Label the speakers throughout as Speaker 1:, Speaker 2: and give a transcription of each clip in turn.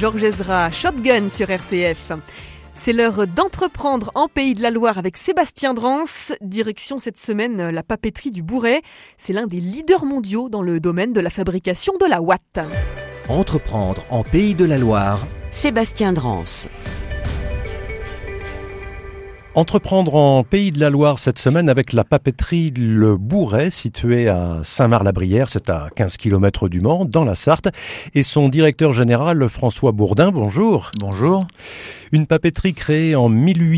Speaker 1: Georges Ezra, Shotgun sur RCF. C'est l'heure d'entreprendre en Pays de la Loire avec Sébastien Drance. Direction cette semaine la papeterie du Bourret. C'est l'un des leaders mondiaux dans le domaine de la fabrication de la ouate.
Speaker 2: Entreprendre en Pays de la Loire.
Speaker 3: Sébastien Drance.
Speaker 4: Entreprendre en Pays de la Loire cette semaine avec la papeterie Le Bourret, située à Saint-Mard-la-Brière, c'est à 15 km du Mans, dans la Sarthe, et son directeur général François Bourdin. Bonjour.
Speaker 5: Bonjour.
Speaker 4: Une papeterie créée en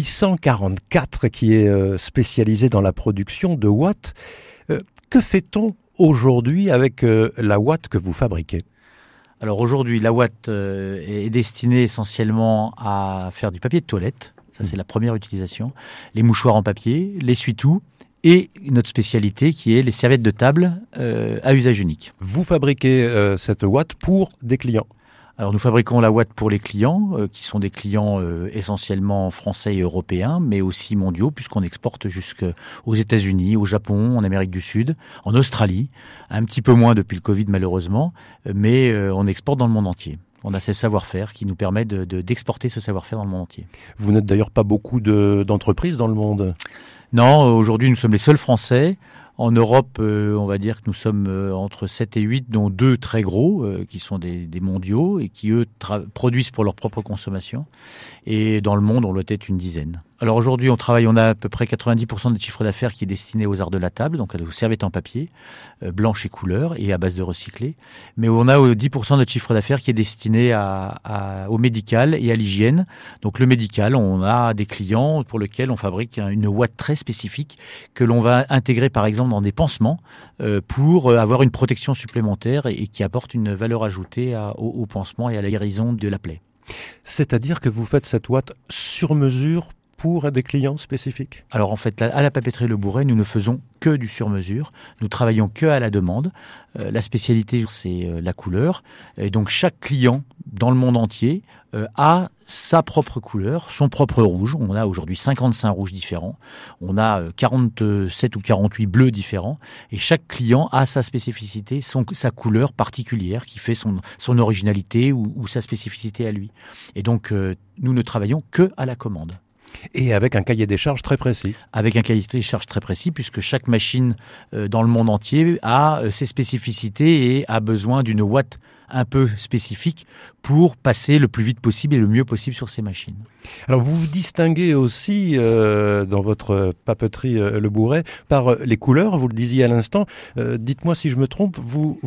Speaker 4: 1844 qui est spécialisée dans la production de ouate. Que fait-on aujourd'hui avec la ouate que vous fabriquez ?
Speaker 5: Alors aujourd'hui, la ouate est destinée essentiellement à faire du papier de toilette. Ça, c'est la première utilisation. Les mouchoirs en papier, l'essuie-tout et notre spécialité qui est les serviettes de table à usage unique.
Speaker 4: Vous fabriquez cette ouate pour des clients ?
Speaker 5: Alors nous fabriquons la ouate pour les clients, qui sont des clients essentiellement français et européens, mais aussi mondiaux, puisqu'on exporte jusqu'aux États-Unis, au Japon, en Amérique du Sud, en Australie, un petit peu moins depuis le Covid malheureusement, mais on exporte dans le monde entier. On a ce savoir-faire qui nous permet d'exporter ce savoir-faire dans le monde entier.
Speaker 4: Vous n'êtes d'ailleurs pas beaucoup d'entreprises dans le monde ?
Speaker 5: Non, aujourd'hui nous sommes les seuls Français. En Europe, on va dire que nous sommes entre 7 et 8, dont 2 très gros, qui sont des mondiaux et qui, eux, produisent pour leur propre consommation. Et dans le monde, on doit être une dizaine. Alors aujourd'hui, on a à peu près 90% de chiffre d'affaires qui est destiné aux arts de la table, donc aux serviettes en papier, blanches et couleurs et à base de recyclé. Mais on a 10% de chiffre d'affaires qui est destiné au médical et à l'hygiène. Donc le médical, on a des clients pour lesquels on fabrique une ouate très spécifique que l'on va intégrer par exemple dans des pansements pour avoir une protection supplémentaire et qui apporte une valeur ajoutée au pansement et à la guérison de la plaie.
Speaker 4: C'est-à-dire que vous faites cette ouate sur mesure pour des clients spécifiques ?
Speaker 5: Alors en fait, à la papeterie Le Bourret, nous ne faisons que du sur-mesure. Nous travaillons que à la demande. La spécialité, c'est la couleur. Et donc chaque client dans le monde entier a sa propre couleur, son propre rouge. On a aujourd'hui 55 rouges différents. On a 47 ou 48 bleus différents. Et chaque client a sa spécificité, sa couleur particulière qui fait son originalité ou sa spécificité à lui. Et donc nous ne travaillons que à la commande.
Speaker 4: Et avec un cahier des charges très précis.
Speaker 5: Avec un cahier des charges très précis, puisque chaque machine dans le monde entier a ses spécificités et a besoin d'une ouate un peu spécifique pour passer le plus vite possible et le mieux possible sur ces machines.
Speaker 4: Alors vous vous distinguez aussi dans votre papeterie Le Bourret par les couleurs, vous le disiez à l'instant. Dites-moi si je me trompe, vous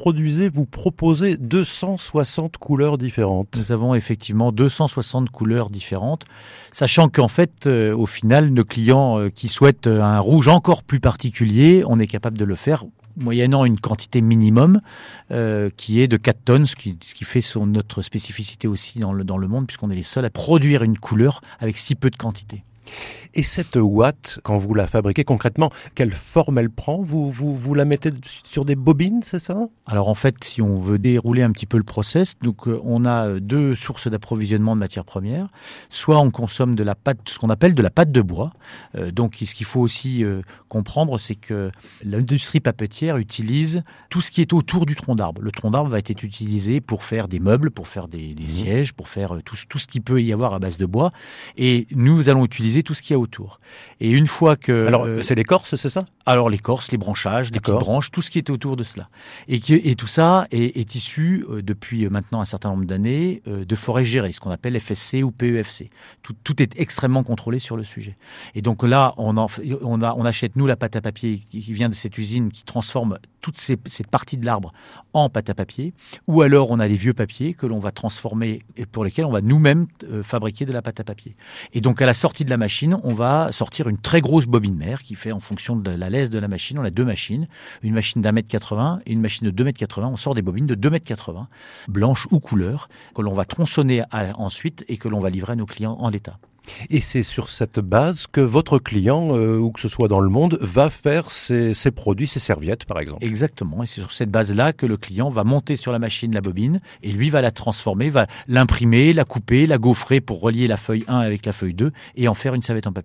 Speaker 4: proposez 260 couleurs différentes.
Speaker 5: Nous avons effectivement 260 couleurs différentes, sachant qu'en fait, au final, nos clients qui souhaitent un rouge encore plus particulier, on est capable de le faire moyennant une quantité minimum qui est de 4 tonnes, ce qui fait notre spécificité aussi dans le monde, puisqu'on est les seuls à produire une couleur avec si peu de quantité.
Speaker 4: Et cette ouate, quand vous la fabriquez concrètement, quelle forme elle prend ? Vous la mettez sur des bobines, c'est ça ?
Speaker 5: Alors en fait, si on veut dérouler un petit peu le process, donc on a 2 sources d'approvisionnement de matières premières. Soit on consomme de la pâte, ce qu'on appelle de la pâte de bois. Donc ce qu'il faut aussi comprendre, c'est que l'industrie papetière utilise tout ce qui est autour du tronc d'arbre. Le tronc d'arbre va être utilisé pour faire des meubles, pour faire des sièges, pour faire tout ce qui peut y avoir à base de bois. Et nous allons utiliser tout ce qui est autour. Et une fois que...
Speaker 4: Alors, c'est l'écorce, c'est ça ?
Speaker 5: Alors, l'écorce, les branchages, les petites branches, tout ce qui est autour de cela. Et tout ça est issu, depuis maintenant un certain nombre d'années, de forêts gérées, ce qu'on appelle FSC ou PEFC. Tout est extrêmement contrôlé sur le sujet. Et donc là, on achète, nous, la pâte à papier qui vient de cette usine qui transforme toute cette partie de l'arbre en pâte à papier. Ou alors, on a les vieux papiers que l'on va transformer et pour lesquels on va nous-mêmes fabriquer de la pâte à papier. Et donc, à la sortie de la machine, on va sortir une très grosse bobine mère qui fait en fonction de la lèse de la machine. On a 2 machines, une machine d'1,80 m et une machine de 2,80 m. On sort des bobines de 2,80 m, blanches ou couleurs, que l'on va tronçonner ensuite et que l'on va livrer à nos clients en l'état.
Speaker 4: Et c'est sur cette base que votre client, ou que ce soit dans le monde, va faire ses produits, ses serviettes par exemple.
Speaker 5: Exactement, et c'est sur cette base-là que le client va monter sur la machine la bobine et lui va la transformer, va l'imprimer, la couper, la gaufrer pour relier la feuille 1 avec la feuille 2 et en faire une serviette en papier.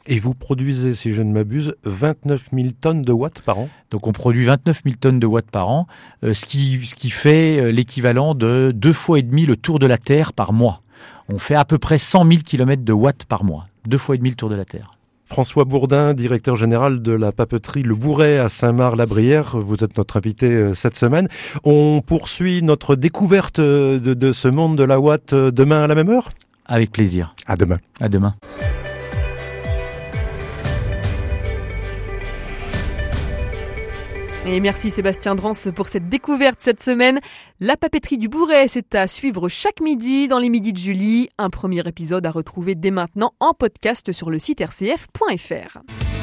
Speaker 4: Et vous produisez, si je ne m'abuse, 29 000 tonnes de watts par an ?
Speaker 5: Donc on produit 29 000 tonnes de watts par an, ce qui fait l'équivalent de 2,5 fois le tour de la Terre par mois. On fait à peu près 100 000 km de watts par mois, 2,5 fois le tour de la Terre.
Speaker 4: François Bourdin, directeur général de la papeterie Le Bourret à Saint-Marc-la-Brière, vous êtes notre invité cette semaine. On poursuit notre découverte de ce monde de la watt demain à la même heure ?
Speaker 5: Avec plaisir.
Speaker 4: À demain.
Speaker 5: À demain.
Speaker 1: Et merci Sébastien Drance pour cette découverte cette semaine. La papeterie du Bourret, c'est à suivre chaque midi dans les midis de Julie. Un premier épisode à retrouver dès maintenant en podcast sur le site rcf.fr.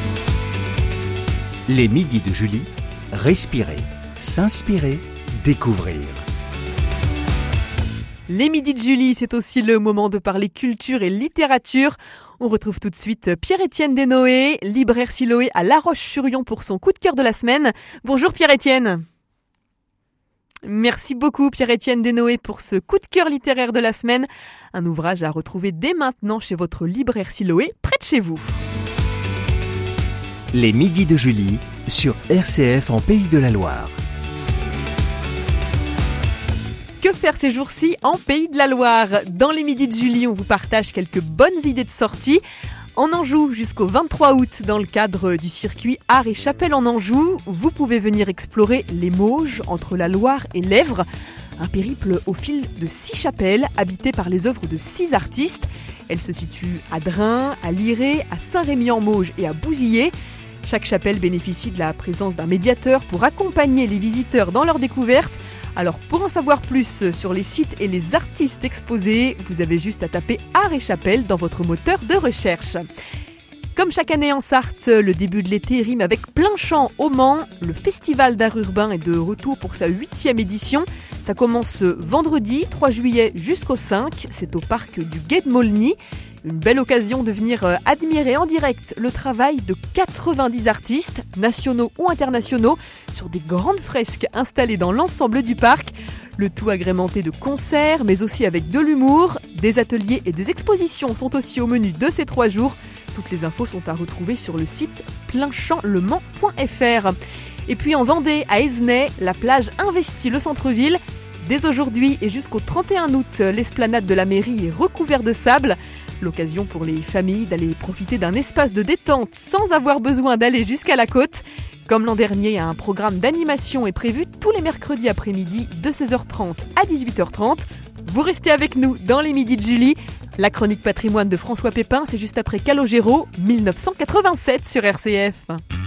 Speaker 2: Les midis de Julie, respirer, s'inspirer, découvrir.
Speaker 1: Les midis de Julie, c'est aussi le moment de parler culture et littérature. On retrouve tout de suite Pierre-Étienne Desnoë, libraire Siloé à La Roche-sur-Yon pour son coup de cœur de la semaine. Bonjour Pierre-Étienne. Merci beaucoup Pierre-Étienne Desnoë pour ce coup de cœur littéraire de la semaine. Un ouvrage à retrouver dès maintenant chez votre libraire Siloé, près de chez vous.
Speaker 2: Les midis de Julie sur RCF en Pays de la Loire.
Speaker 1: Que faire ces jours-ci en Pays de la Loire ? Dans les midis de Julie, on vous partage quelques bonnes idées de sortie. En Anjou, jusqu'au 23 août, dans le cadre du circuit Art et Chapelle en Anjou, vous pouvez venir explorer les Mauges, entre la Loire et l'Èvre. Un périple au fil de 6 chapelles, habitées par les œuvres de 6 artistes. Elles se situent à Drain, à Liré, à Saint-Rémy-en-Mauges et à Bouzillé. Chaque chapelle bénéficie de la présence d'un médiateur pour accompagner les visiteurs dans leur découverte. Alors pour en savoir plus sur les sites et les artistes exposés, vous avez juste à taper Art et Chapelle dans votre moteur de recherche. Comme chaque année en Sarthe, le début de l'été rime avec plein champ au Mans. Le festival d'art urbain est de retour pour sa 8e édition. Ça commence vendredi 3 juillet jusqu'au 5, c'est au parc du Gué de Maulny. Une belle occasion de venir admirer en direct le travail de 90 artistes, nationaux ou internationaux, sur des grandes fresques installées dans l'ensemble du parc. Le tout agrémenté de concerts, mais aussi avec de l'humour. Des ateliers et des expositions sont aussi au menu de ces 3 jours. Toutes les infos sont à retrouver sur le site plainchamplemans.fr. Et puis en Vendée, à Esnay, la plage investit le centre-ville. Dès aujourd'hui et jusqu'au 31 août, l'esplanade de la mairie est recouverte de sable. L'occasion pour les familles d'aller profiter d'un espace de détente sans avoir besoin d'aller jusqu'à la côte. Comme l'an dernier, un programme d'animation est prévu tous les mercredis après-midi de 16h30 à 18h30. Vous restez avec nous dans les midis de Julie. La chronique patrimoine de François Pépin, c'est juste après Calogero, 1987 sur RCF.